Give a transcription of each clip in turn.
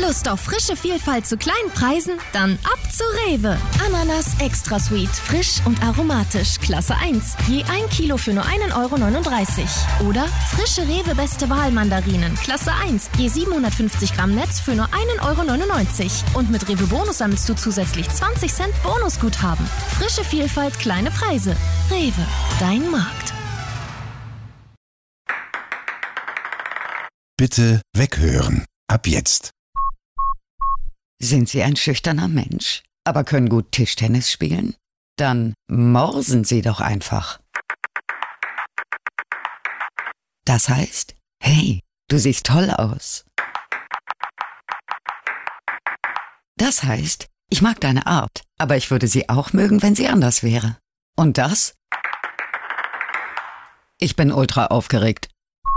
Lust auf frische Vielfalt zu kleinen Preisen? Dann ab zu Rewe. Ananas Extra Sweet, frisch und aromatisch, Klasse 1. Je 1 Kilo für nur 1,39 €. Oder frische Rewe Beste Wahl Mandarinen, Klasse 1. Je 750 Gramm Netz für nur 1,99 €. Und mit Rewe Bonus sammelst du zusätzlich 20 Cent Bonusguthaben. Frische Vielfalt, kleine Preise. Rewe, dein Markt. Bitte weghören. Ab jetzt. Sind Sie ein schüchterner Mensch, aber können gut Tischtennis spielen? Dann morsen Sie doch einfach. Das heißt, hey, du siehst toll aus. Das heißt, ich mag deine Art, aber ich würde sie auch mögen, wenn sie anders wäre. Und das? Ich bin ultra aufgeregt.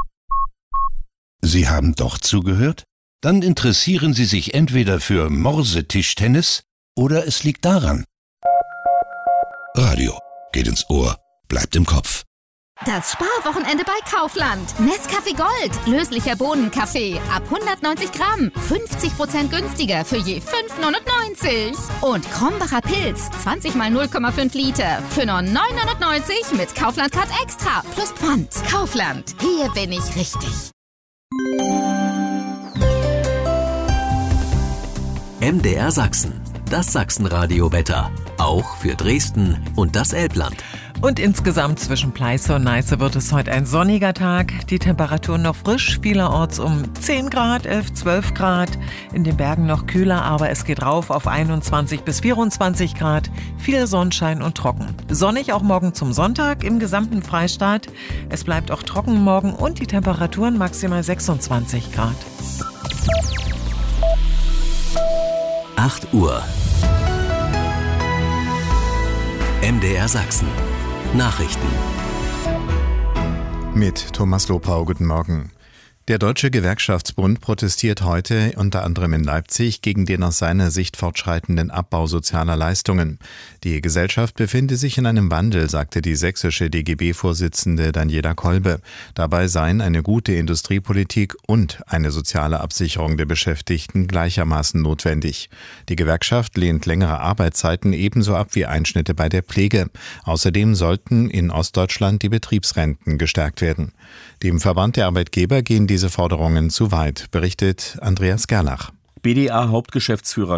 Sie haben doch zugehört? Dann interessieren Sie sich entweder für Morsetischtennis oder es liegt daran. Radio geht ins Ohr, bleibt im Kopf. Das Sparwochenende bei Kaufland. Nescafé Gold, löslicher Bohnenkaffee, ab 190 Gramm, 50% günstiger für je 5,99 €. Und Krombacher Pilz, 20 mal 0,5 Liter, für nur 9,99 € mit Kaufland-Card Extra, plus Pfand. Kaufland, hier bin ich richtig. MDR Sachsen, das Sachsenradio-Wetter, auch für Dresden und das Elbland. Und insgesamt zwischen Pleiße und Neiße wird es heute ein sonniger Tag. Die Temperaturen noch frisch, vielerorts um 10 Grad, 11, 12 Grad. In den Bergen noch kühler, aber es geht rauf auf 21 bis 24 Grad. Viel Sonnenschein und trocken. Sonnig auch morgen zum Sonntag im gesamten Freistaat. Es bleibt auch trocken morgen und die Temperaturen maximal 26 Grad. 8 Uhr. MDR Sachsen. Nachrichten. Mit Thomas Lopau, guten Morgen. Der Deutsche Gewerkschaftsbund protestiert heute unter anderem in Leipzig gegen den aus seiner Sicht fortschreitenden Abbau sozialer Leistungen. Die Gesellschaft befinde sich in einem Wandel, sagte die sächsische DGB-Vorsitzende Daniela Kolbe. Dabei seien eine gute Industriepolitik und eine soziale Absicherung der Beschäftigten gleichermaßen notwendig. Die Gewerkschaft lehnt längere Arbeitszeiten ebenso ab wie Einschnitte bei der Pflege. Außerdem sollten in Ostdeutschland die Betriebsrenten gestärkt werden. Dem Verband der Arbeitgeber gehen diese Forderungen zu weit, berichtet Andreas Gerlach. BDA-Hauptgeschäftsführer